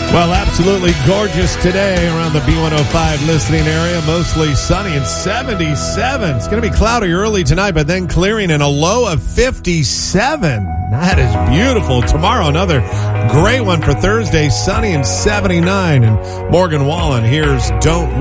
Well, absolutely gorgeous today around the B105 listening area. Mostly sunny and 77. It's going to be cloudy early tonight, but then clearing in a low of 57. That is beautiful. Tomorrow, another great one for Thursday, sunny and 79. And Morgan Wallen, here's Don't